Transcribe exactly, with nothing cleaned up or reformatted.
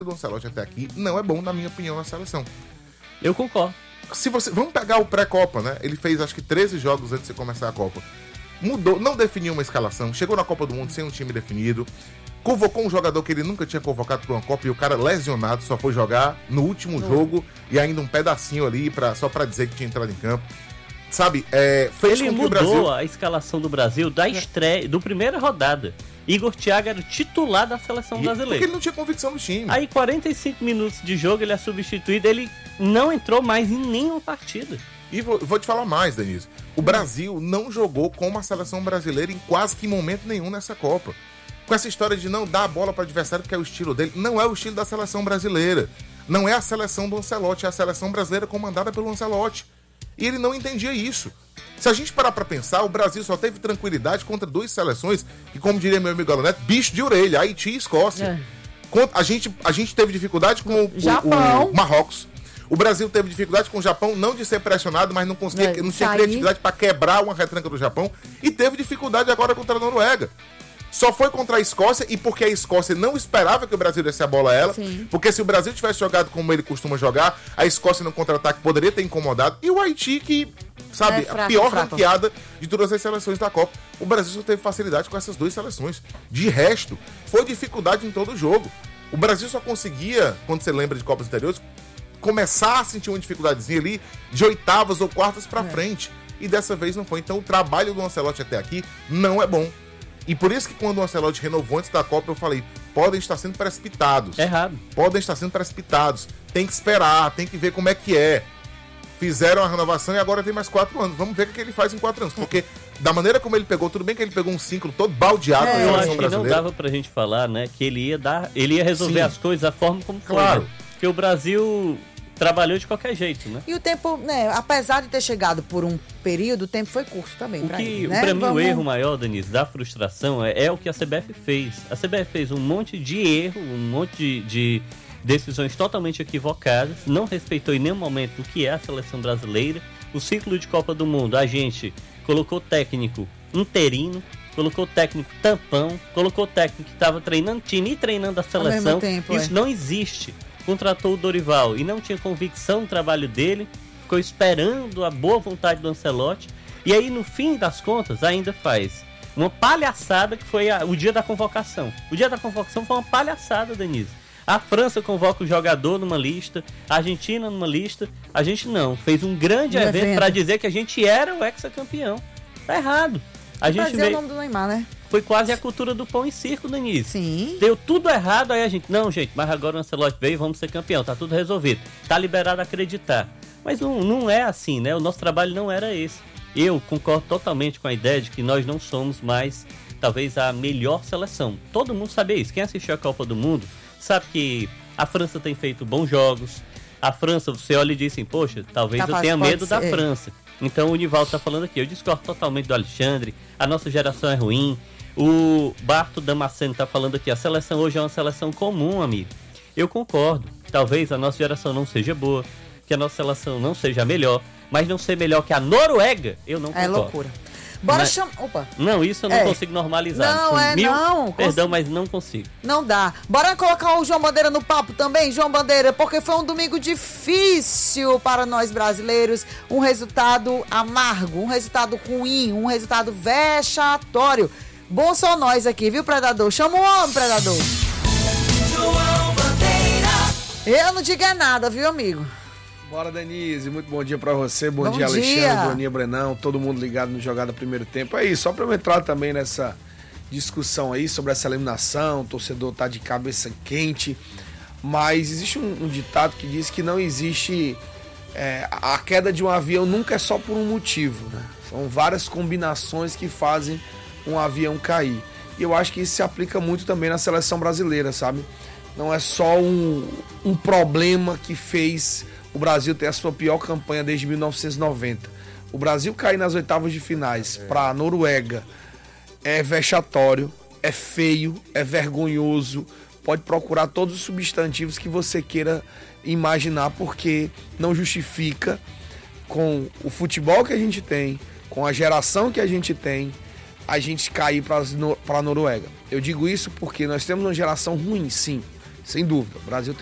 do Ancelotti até aqui não é bom, na minha opinião, na seleção. Eu concordo. Se você, vamos pegar o pré-Copa, né? Ele fez acho que treze jogos antes de começar a Copa. Mudou, não definiu uma escalação, chegou na Copa do Mundo sem um time definido, convocou um jogador que ele nunca tinha convocado para uma Copa e o cara lesionado só foi jogar no último não. jogo e ainda um pedacinho ali pra, só para dizer que tinha entrado em campo. Sabe, é, fez ele com que mudou o Brasil... a escalação do Brasil da estreia, do primeira rodada. Igor Thiago era o titular da seleção e, brasileira. Porque ele não tinha convicção no time. Aí, quarenta e cinco minutos de jogo, ele é substituído, ele não entrou mais em nenhuma partida. E vou, vou te falar mais, Denise. O Brasil não jogou como a seleção brasileira em quase que momento nenhum nessa Copa. Com essa história de não dar a bola para o adversário, que é o estilo dele, não é o estilo da seleção brasileira. Não é a seleção do Ancelotti, é a seleção brasileira comandada pelo Ancelotti. E ele não entendia isso. Se a gente parar pra pensar, o Brasil só teve tranquilidade contra duas seleções que, como diria meu amigo Galo Neto, bicho de orelha, Haiti e Escócia. É. A, gente, a gente teve dificuldade com o, o, o Marrocos. O Brasil teve dificuldade com o Japão, não de ser pressionado, mas não conseguia, é, não tinha sair. criatividade para quebrar uma retranca do Japão. E teve dificuldade agora contra a Noruega. Só foi contra a Escócia e porque a Escócia não esperava que o Brasil desse a bola a ela. Sim. Porque se o Brasil tivesse jogado como ele costuma jogar, a Escócia no contra-ataque poderia ter incomodado. E o Haiti, que, sabe, é fraco, a pior fraco. ranqueada de todas as seleções da Copa. O Brasil só teve facilidade com essas duas seleções. De resto, foi dificuldade em todo o jogo. O Brasil só conseguia, quando você lembra de Copas anteriores, começar a sentir uma dificuldadezinha ali de oitavas ou quartas pra é. frente. E dessa vez não foi. Então o trabalho do Ancelotti até aqui não é bom. E por isso que quando o Ancelotti renovou antes da Copa, eu falei, podem estar sendo precipitados. Errado. Podem estar sendo precipitados. Tem que esperar, tem que ver como é que é. Fizeram a renovação e agora tem mais quatro anos. Vamos ver o que ele faz em quatro anos. Porque da maneira como ele pegou, tudo bem que ele pegou um ciclo todo baldeado é, na seleção seleção brasileira. Não dava pra gente falar, né, que ele ia dar, ele ia resolver Sim. as coisas da forma como foi. Claro. Né? Porque o Brasil trabalhou de qualquer jeito, né? E o tempo, né, apesar de ter chegado por um período, o tempo foi curto também. O pra que, ele, né? Pra mim, Vamos... o erro maior, Denise, da frustração é, é o que a C B F fez. A C B F fez um monte de erro, um monte de, de decisões totalmente equivocadas, não respeitou em nenhum momento o que é a seleção brasileira. O ciclo de Copa do Mundo, a gente colocou técnico interino, colocou técnico tampão, colocou técnico que estava treinando time e treinando a seleção. Tempo, Isso é. não existe. Contratou o Dorival e não tinha convicção no trabalho dele, ficou esperando a boa vontade do Ancelotti, e aí no fim das contas ainda faz uma palhaçada que foi a, o dia da convocação. O dia da convocação foi uma palhaçada, Denise. A França convoca o jogador numa lista, a Argentina numa lista, a gente não. Fez um grande um evento, evento. para dizer que a gente era o hexacampeão. Tá errado. A gente veio... o nome do Neymar, né? Foi quase a cultura do pão e circo, Denise. Sim. Deu tudo errado, aí a gente... Não, gente, mas agora o Ancelotti veio e vamos ser campeão. Tá tudo resolvido. Tá liberado a acreditar. Mas não, não é assim, né? O nosso trabalho não era esse. Eu concordo totalmente com a ideia de que nós não somos mais, talvez, a melhor seleção. Todo mundo sabe isso. Quem assistiu a Copa do Mundo sabe que a França tem feito bons jogos. A França, você olha e diz assim, poxa, talvez Capaz, eu tenha medo ser. da França. Então o Nivaldo tá falando aqui. Eu discordo totalmente do Alexandre. A nossa geração é ruim. O Barto Damasceno tá falando aqui, a seleção hoje é uma seleção comum, amigo. Eu concordo, talvez a nossa geração não seja boa, que a nossa seleção não seja a melhor, mas não ser melhor que a Noruega, eu não concordo. É loucura. Bora mas, chamar... Opa. Não, isso eu não é. consigo normalizar. Não, é mil, não. Perdão, mas não consigo. Não dá. Bora colocar o João Bandeira no papo também, João Bandeira, porque foi um domingo difícil para nós brasileiros. Um resultado amargo, um resultado ruim, um resultado vexatório. Bom só nós aqui, viu, Predador? Chama o homem, Predador. João Bandeira. Eu não digo é nada, viu, amigo? Bora, Denise. Muito bom dia pra você. Bom, bom dia, dia, Alexandre. Bom dia, Brenão. Todo mundo ligado no Jogada Primeiro Tempo. É isso, só pra eu entrar também nessa discussão aí sobre essa eliminação. O torcedor tá de cabeça quente. Mas existe um, um ditado que diz que não existe... É, a queda de um avião nunca é só por um motivo, né? São várias combinações que fazem um avião cair. E eu acho que isso se aplica muito também na seleção brasileira, sabe? Não é só um, um problema que fez o Brasil ter a sua pior campanha desde mil novecentos e noventa. O Brasil cair nas oitavas de finais é. para a Noruega é vexatório, é feio, é vergonhoso. Pode procurar todos os substantivos que você queira imaginar, porque não justifica, com o futebol que a gente tem, com a geração que a gente tem, a gente cair para a Noruega. Eu digo isso porque nós temos uma geração ruim, sim. sem dúvida. O Brasil